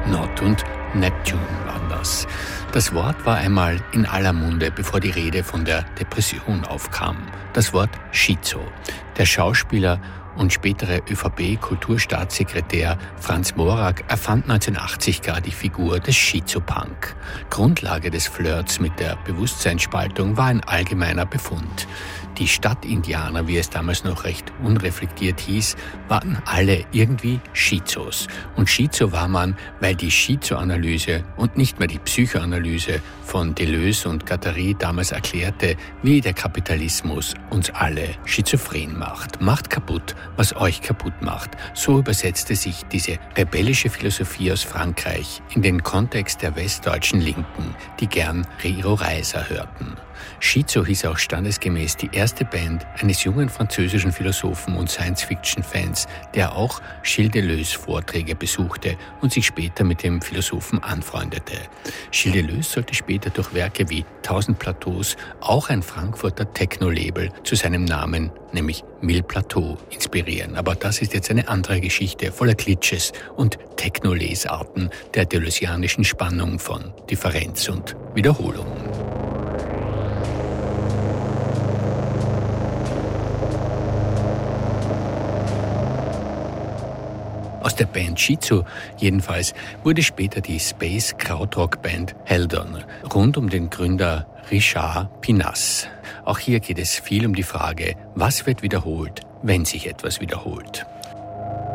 Nord und Neptune waren das. Das Wort war einmal in aller Munde, bevor die Rede von der Depression aufkam. Das Wort Schizo. Der Schauspieler und spätere ÖVP-Kulturstaatssekretär Franz Morak erfand 1980 gar die Figur des Schizopunk. Grundlage des Flirts mit der Bewusstseinsspaltung war ein allgemeiner Befund. Die Stadtindianer, wie es damals noch recht unreflektiert hieß, waren alle irgendwie Schizos. Und Schizo war man, weil die Schizoanalyse und nicht mehr die Psychoanalyse von Deleuze und Guattari damals erklärte, wie der Kapitalismus uns alle schizophren macht. Macht kaputt, was euch kaputt macht. So übersetzte sich diese rebellische Philosophie aus Frankreich in den Kontext der westdeutschen Linken, die gern Riro Reiser hörten. Schizo hieß auch standesgemäß die erste Band eines jungen französischen Philosophen und Science-Fiction-Fans, der auch Gilles Deleuze-Vorträge besuchte und sich später mit dem Philosophen anfreundete. Gilles Deleuze sollte später durch Werke wie 1000 Plateaus auch ein Frankfurter Techno-Label zu seinem Namen, nämlich Mille Plateau, inspirieren. Aber das ist jetzt eine andere Geschichte, voller Glitches und Techno-Lesarten der deleuzianischen Spannung von Differenz und Wiederholung. Aus der Band Schizo jedenfalls wurde später die Space-Krautrock-Band Heldon, rund um den Gründer Richard Pinas. Auch hier geht es viel um die Frage, was wird wiederholt, wenn sich etwas wiederholt.